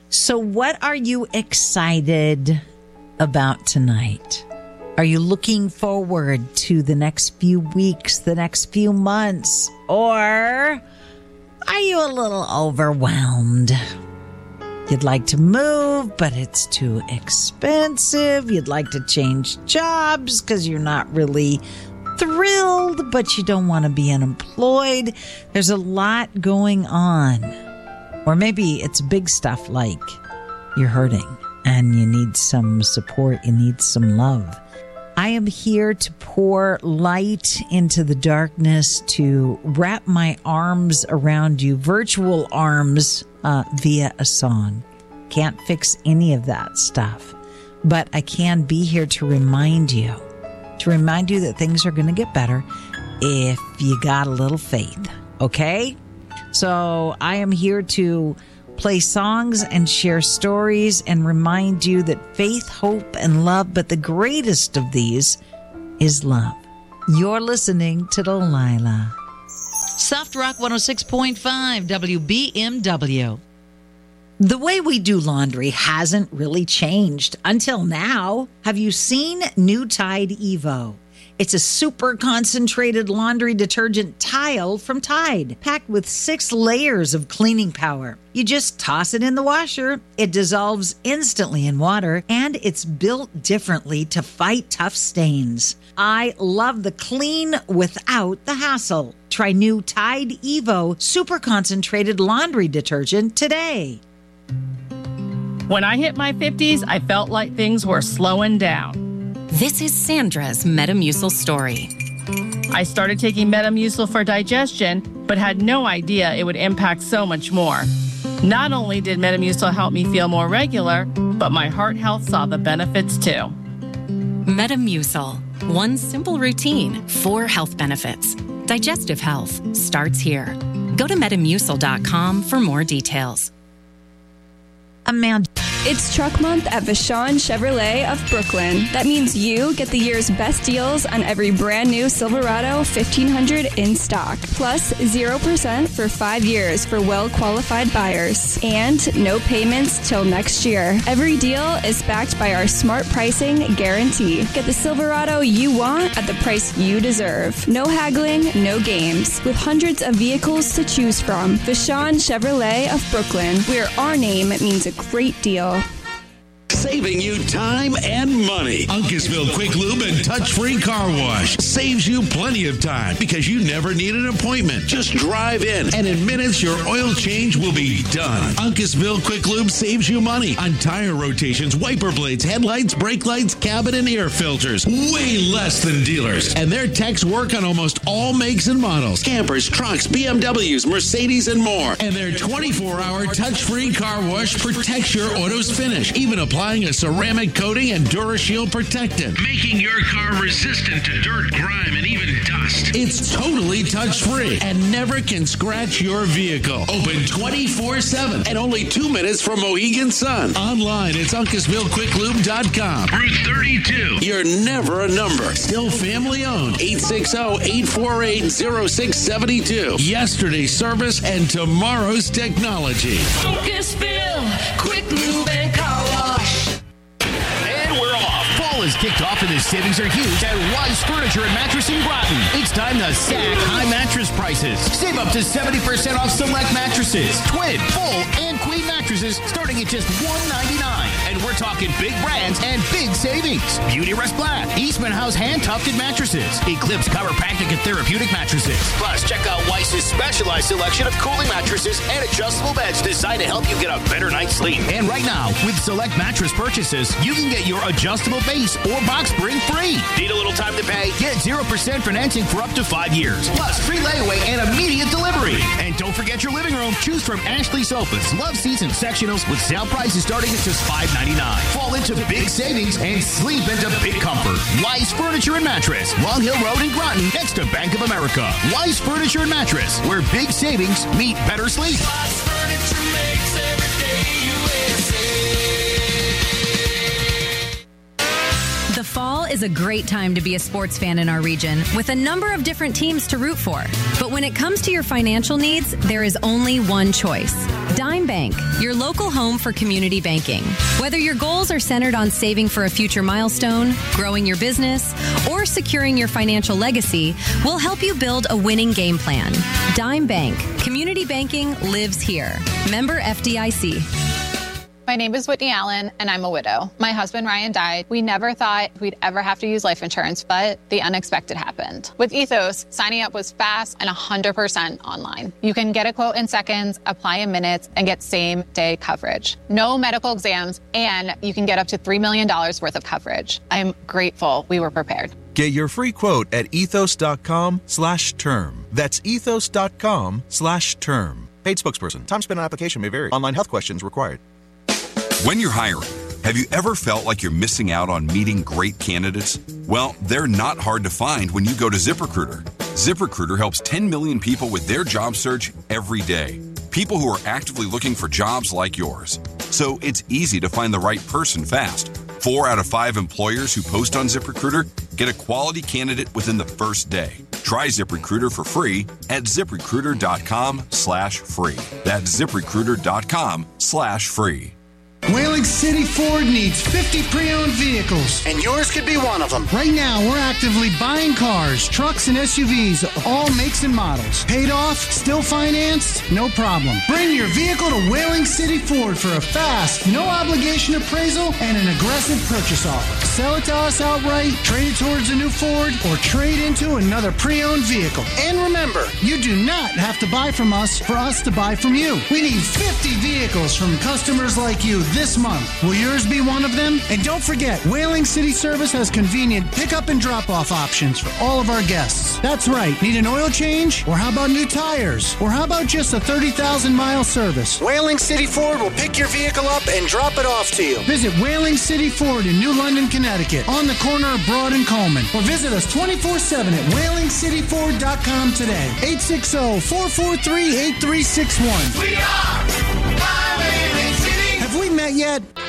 So what are you excited about tonight? Are you looking forward to the next few weeks, the next few months? Or are you a little overwhelmed? You'd like to move, but it's too expensive. You'd like to change jobs because you're not really thrilled, but you don't want to be unemployed. There's a lot going on. Or maybe it's big stuff like you're hurting and you need some support, you need some love. I am here to pour light into the darkness, to wrap my arms around you, virtual arms, via a song. Can't fix any of that stuff, but I can be here to remind you that things are going to get better if you got a little faith, okay? So I am here to play songs and share stories and remind you that faith, hope, and love, but the greatest of these is love. You're listening to Delilah. Soft Rock 106.5 WBMW. The way we do laundry hasn't really changed until now. Have you seen new Tide Evo? It's a super concentrated laundry detergent tile from Tide, packed with 6 layers of cleaning power. You just toss it in the washer, it dissolves instantly in water, and it's built differently to fight tough stains. I love the clean without the hassle. Try new Tide Evo super concentrated laundry detergent today. When I hit my 50s, I felt like things were slowing down. This is Sandra's Metamucil story. I started taking Metamucil for digestion, but had no idea it would impact so much more. Not only did Metamucil help me feel more regular, but my heart health saw the benefits too. Metamucil. One simple routine, 4 health benefits. Digestive health starts here. Go to Metamucil.com for more details. Amanda. It's Truck Month at Vashon Chevrolet of Brooklyn. That means you get the year's best deals on every brand new Silverado 1500 in stock. Plus 0% for 5 years for well-qualified buyers. And no payments till next year. Every deal is backed by our smart pricing guarantee. Get the Silverado you want at the price you deserve. No haggling, no games. With hundreds of vehicles to choose from. Vashon Chevrolet of Brooklyn, where our name means a great deal. Saving you time and money. Uncasville Quick Lube and Touch-Free Car Wash saves you plenty of time because you never need an appointment. Just drive in, and in minutes, your oil change will be done. Uncasville Quick Lube saves you money on tire rotations, wiper blades, headlights, brake lights, cabin, and air filters. Way less than dealers. And their techs work on almost all makes and models. Campers, trucks, BMWs, Mercedes, and more. And their 24-hour touch-free car wash protects your auto's finish, even applying a ceramic coating and DuraShield protectant, making your car resistant to dirt, grime, and even dust. It's totally touch-free and never can scratch your vehicle. Open 24/7 and only 2 minutes from Mohegan Sun. Online, it's UncasvilleQuickLube.com. Route 32. You're never a number. Still family-owned. 860-848-0672. Yesterday's service and tomorrow's technology. Uncasville Quick Lube and Car Wash. Is kicked off and the savings are huge at Wise Furniture and Mattress in Groton. It's time to sack high mattress prices. Save up to 70% off select mattresses, twin, full, and queen mattresses starting at just $199. And we're talking big brands and big savings. Beauty Rest Black, Eastman House hand tufted mattresses, Eclipse chiropractic and therapeutic mattresses. Plus, check out Wise's specialized selection of cooling mattresses and adjustable beds designed to help you get a better night's sleep. And right now, with select mattress purchases, you can get your adjustable base or box spring free. Need a little time to pay? Get 0% financing for up to 5 years. Plus, free layaway and immediate delivery. And don't forget your living room. Choose from Ashley Sofas, love seats, and sectionals with sale prices starting at just $5.99. Fall into big savings and sleep into big comfort. Wise Furniture and Mattress, Long Hill Road in Groton, next to Bank of America. Wise Furniture and Mattress, where big savings meet better sleep. Wise Furniture makes every day USA. The fall is a great time to be a sports fan in our region with a number of different teams to root for. But when it comes to your financial needs, there is only one choice. Dime Bank, your local home for community banking. Whether your goals are centered on saving for a future milestone, growing your business, or securing your financial legacy, we'll help you build a winning game plan. Dime Bank, community banking lives here. Member FDIC. My name is Whitney Allen, and I'm a widow. My husband, Ryan, died. We never thought we'd ever have to use life insurance, but the unexpected happened. With Ethos, signing up was fast and 100% online. You can get a quote in seconds, apply in minutes, and get same-day coverage. No medical exams, and you can get up to $3 million worth of coverage. I'm grateful we were prepared. Get your free quote at ethos.com/term. That's ethos.com/term. Paid spokesperson. Time spent on application may vary. Online health questions required. When you're hiring, have you ever felt like you're missing out on meeting great candidates? Well, they're not hard to find when you go to ZipRecruiter. ZipRecruiter helps 10 million people with their job search every day. People who are actively looking for jobs like yours. So it's easy to find the right person fast. 4 out of 5 employers who post on ZipRecruiter get a quality candidate within the first day. Try ZipRecruiter for free at ZipRecruiter.com/free. That's ZipRecruiter.com/free. Whaling City Ford needs 50 pre-owned vehicles, and yours could be one of them. Right now, we're actively buying cars, trucks, and SUVs, all makes and models. Paid off, still financed, no problem. Bring your vehicle to Whaling City Ford for a fast, no-obligation appraisal and an aggressive purchase offer. Sell it to us outright, trade it towards a new Ford, or trade into another pre-owned vehicle. And remember, you do not have to buy from us for us to buy from you. We need 50 vehicles from customers like you this month. Will yours be one of them? And don't forget, Whaling City Service has convenient pickup and drop-off options for all of our guests. That's right. Need an oil change? Or how about new tires? Or how about just a 30,000-mile service? Whaling City Ford will pick your vehicle up and drop it off to you. Visit Whaling City Ford in New London, Connecticut, on the corner of Broad and Coleman. Or visit us 24/7 at WhalingCityFord.com today. 860-443-8361. We are Whaling City. Have we met yet?